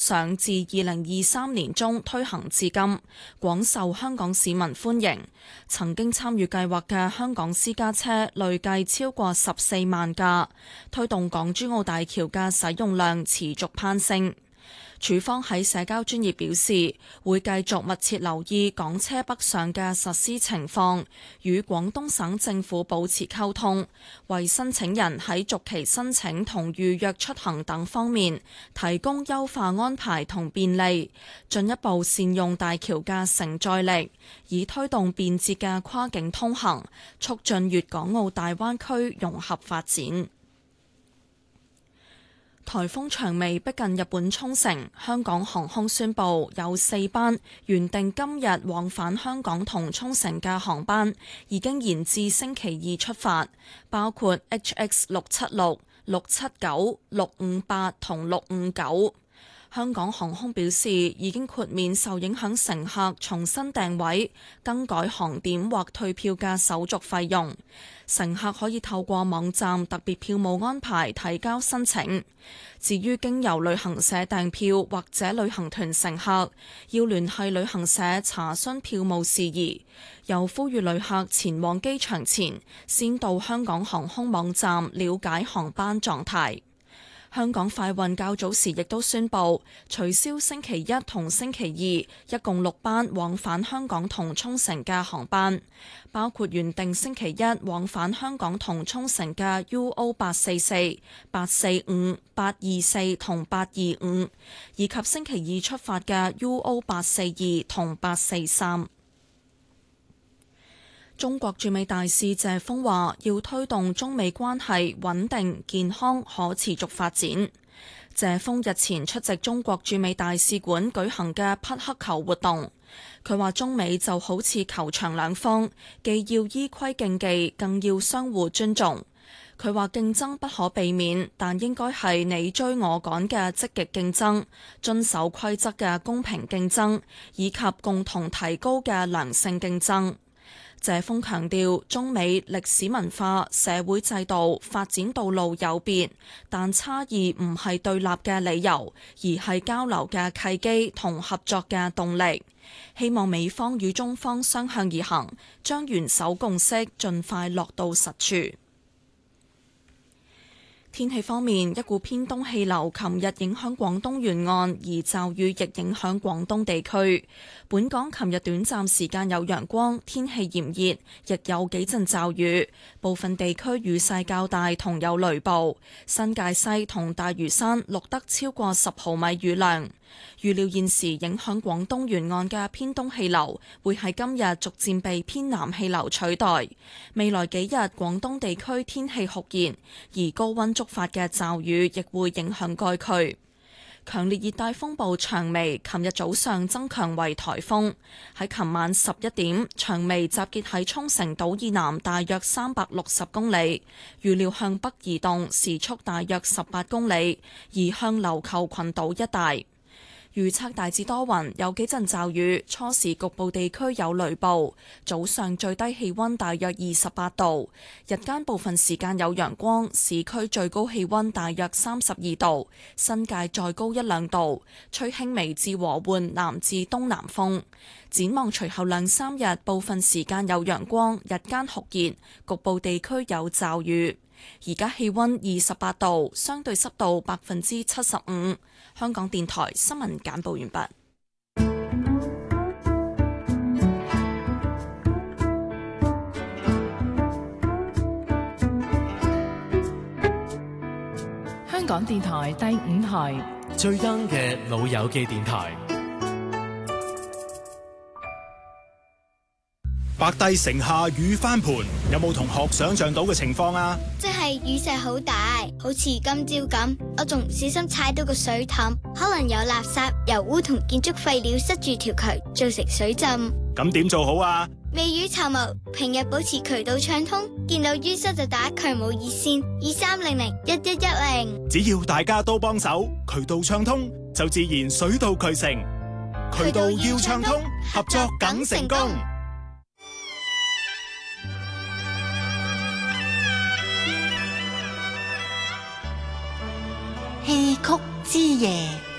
上自2023年中推行至今，廣受香港市民歡迎。曾經參與計劃嘅香港私家車累計超過14萬架，推動港珠澳大橋嘅使用量持續攀升。署方喺社交專頁表示，會繼續密切留意港車北上嘅實施情況，與廣東省政府保持溝通，為申請人喺續期申請同預約出行等方面提供優化安排同便利，進一步善用大橋嘅承載力，以推動便捷嘅跨境通行，促進粵港澳大灣區融合發展。颱風長尾逼近日本沖繩，香港航空宣布有4班原定今日往返香港同沖繩嘅航班已經延至星期二出發，包括 HX676、679、658同659。香港航空表示已經豁免受影響乘客重新訂位、更改航點或退票嘅手續費用。乘客可以透過網站特別票務安排提交申請。至於經由旅行社訂票或者旅行團乘客，要聯繫旅行社查詢票務事宜。又呼籲旅客前往機場前，先到香港航空網站了解航班狀態。香港快運較早時亦都宣布取消星期一同星期二一共6班往返香港同沖繩嘅航班，包括原定星期一往返香港同沖繩嘅 UO844、845、824同825，以及星期二出發嘅 UO842同843。中國駐美大使謝鋒話：要推動中美關係穩定、健康、可持續發展。謝鋒日前出席中國駐美大使館舉行嘅匹克球活動，佢話中美就好似球場兩方，既要依規競技，更要相互尊重。佢話競爭不可避免，但應該係你追我趕嘅積極競爭，遵守規則嘅公平競爭，以及共同提高嘅良性競爭。謝鋒強調，中美歷史文化、社會制度、發展道路有別，但差異唔係對立嘅理由，而係交流嘅契機同合作嘅動力。希望美方與中方相向而行，將元首共識盡快落到實處。天氣方面，一股偏東氣流琴日影響廣東沿岸，而驟雨亦影響廣東地區。本港琴日短暫時間有陽光，天氣炎熱，亦有幾陣驟雨，部分地區雨勢較大同有雷暴。新界西同大嶼山錄得超過10毫米雨量。預料現時影響廣東沿岸嘅偏東氣流會喺今日逐漸被偏南氣流取代。未來幾日廣東地區天氣酷熱，而高溫觸發嘅驟雨亦會影響該區。強烈熱帶風暴長眉琴日早上增強為颱風，喺琴晚11點，長眉集結喺沖繩島以南大約360公里，預料向北移動，時速大約18公里，移向琉球群島一帶。預測大致多雲，有幾陣驟雨，初時局部地區有雷暴。早上最低氣溫大約28度，日間部分時間有陽光，市區最高氣溫大約32度，新界再高1-2度，吹輕微至和緩南至東南風。展望隨後2-3日，部分時間有陽光，日間酷熱，局部地區有驟雨。而家氣溫28度，相對濕度75%。香港電台新聞簡報完畢。 香港電台第5台最 young 嘅老友記電台。 白帝城下雨翻盤，有冇同學想象到嘅情況啊？ 即係雨勢好大，好似今朝咁，我仲唔小心踩到個水凼，可能有垃圾、油污同建築廢料塞住條渠，造成水浸。 咁點做好啊？ 未雨綢繆，平日保持渠道暢通，見到淤塞就打渠務熱線23001110。 只要大家都幫手，渠道暢通，就自然水到渠成。渠道要暢通，合作梗成功。 戲曲之夜。